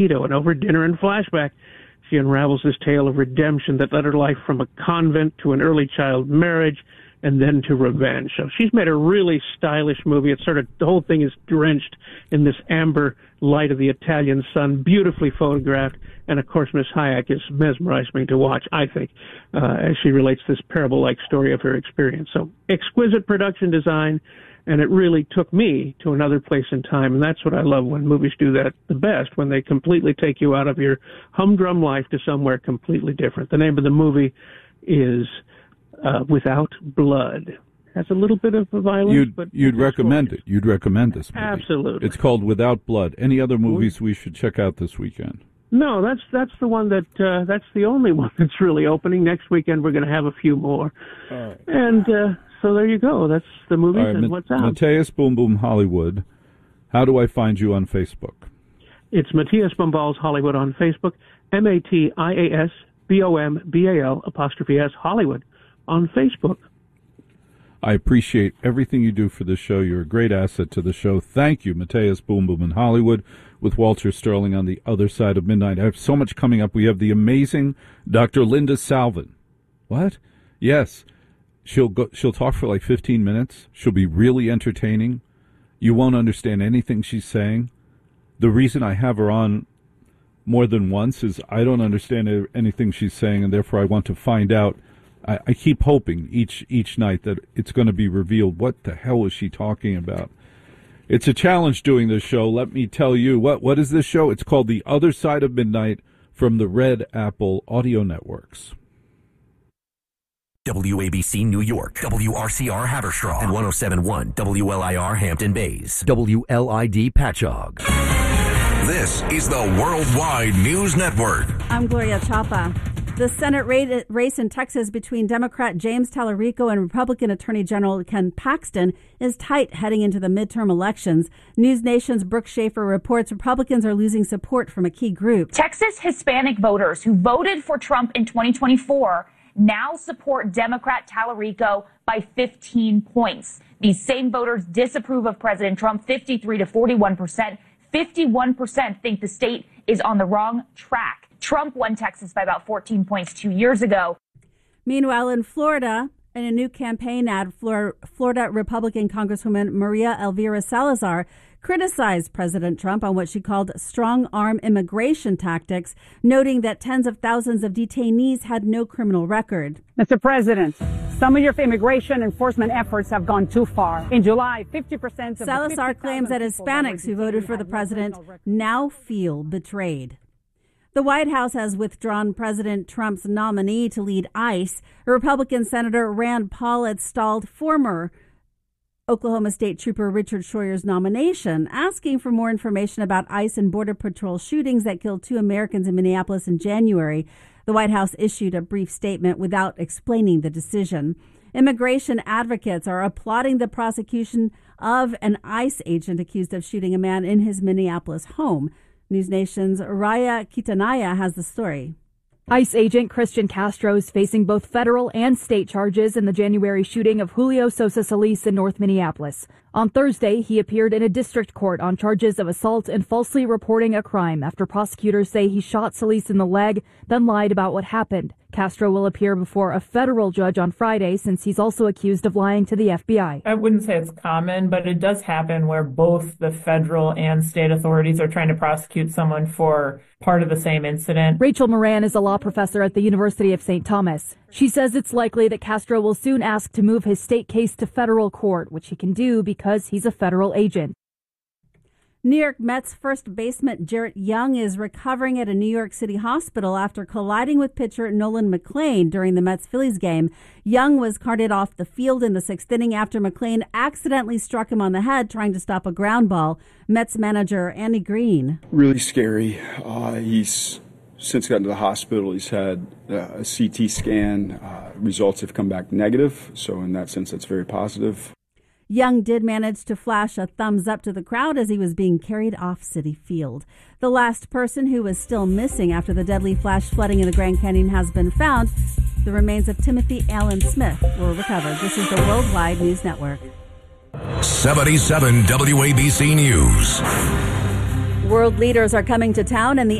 And over dinner and flashback, she unravels this tale of redemption that led her life from a convent to an early child marriage and then to revenge. So she's made a really stylish movie. It's sort of, the whole thing is drenched in this amber light of the Italian sun, beautifully photographed. And of course, Miss Hayek has mesmerized me to watch, I think, as she relates this parable-like story of her experience. So exquisite production design, and it really took me to another place in time. And that's what I love when movies do that the best, when they completely take you out of your humdrum life to somewhere completely different. The name of the movie is Without Blood. Has a little bit of violence, but you'd recommend it. You'd recommend this movie. Absolutely. It's called Without Blood. Any other movies we should check out this weekend? No, that's the one that's the only one that's really opening. Next weekend we're going to have a few more. All right. And so there you go. That's the movies and what's out. Matthias Boom Boom Hollywood. How do I find you on Facebook? It's Matthias Bombals Hollywood on Facebook. MATIASBOMBAL''S Hollywood on Facebook. I appreciate everything you do for this show. You're a great asset to the show. Thank you, Matthias Boom Boom in Hollywood, with Walter Sterling on the other side of midnight. I have so much coming up. We have the amazing Dr. Linda Salvin. What? Yes. She'll talk for like 15 minutes. She'll be really entertaining. You won't understand anything she's saying. The reason I have her on more than once is I don't understand anything she's saying, and therefore I want to find out. I keep hoping each night that it's going to be revealed what the hell is she talking about. It's a challenge doing this show. Let me tell you, what is this show? It's called The Other Side of Midnight from the Red Apple Audio Networks. WABC New York, WRCR Haverstraw, and 107.1 WLIR Hampton Bays, WLID Patchogue. This is the Worldwide News Network. I'm Gloria Chapa. The Senate race in Texas between Democrat James Tallarico and Republican Attorney General Ken Paxton is tight heading into the midterm elections. News Nation's Brooke Schaefer reports Republicans are losing support from a key group. Texas Hispanic voters who voted for Trump in 2024 now support Democrat Tallarico by 15 points. These same voters disapprove of President Trump 53 to 41%. 51% think the state is on the wrong track. Trump won Texas by about 14 points 2 years ago. Meanwhile, in Florida, in a new campaign ad, Florida Republican Congresswoman Maria Elvira Salazar criticized President Trump on what she called strong-arm immigration tactics, noting that tens of thousands of detainees had no criminal record. Mr. President, some of your immigration enforcement efforts have gone too far. In July, 50% of Salazar claims that Hispanics who voted for the president now feel betrayed. The White House has withdrawn President Trump's nominee to lead ICE. Republican Senator Rand Paul had stalled former Oklahoma State Trooper Richard Schroyer's nomination, asking for more information about ICE and Border Patrol shootings that killed 2 Americans in Minneapolis in January. The White House issued a brief statement without explaining the decision. Immigration advocates are applauding the prosecution of an ICE agent accused of shooting a man in his Minneapolis home. News Nation's Raya Kitanaya has the story. ICE agent Christian Castro is facing both federal and state charges in the January shooting of Julio Sosa Solis in North Minneapolis. On Thursday, he appeared in a district court on charges of assault and falsely reporting a crime after prosecutors say he shot Solis in the leg, then lied about what happened. Castro will appear before a federal judge on Friday since he's also accused of lying to the FBI. I wouldn't say it's common, but it does happen where both the federal and state authorities are trying to prosecute someone for part of the same incident. Rachel Moran is a law professor at the University of St. Thomas. She says it's likely that Castro will soon ask to move his state case to federal court, which he can do because he's a federal agent. New York Mets first baseman Jarrett Young is recovering at a New York City hospital after colliding with pitcher Nolan McLean during the Mets-Phillies game. Young was carted off the field in the 6th inning after McLean accidentally struck him on the head trying to stop a ground ball. Mets manager Andy Green. Really scary. He's since gotten to the hospital. He's had a CT scan. Results have come back negative, so in that sense, that's very positive. Young did manage to flash a thumbs up to the crowd as he was being carried off Citi Field. The last person who was still missing after the deadly flash flooding in the Grand Canyon has been found. The remains of Timothy Allen Smith were recovered. This is the Worldwide News Network. 77 WABC News. World leaders are coming to town, and the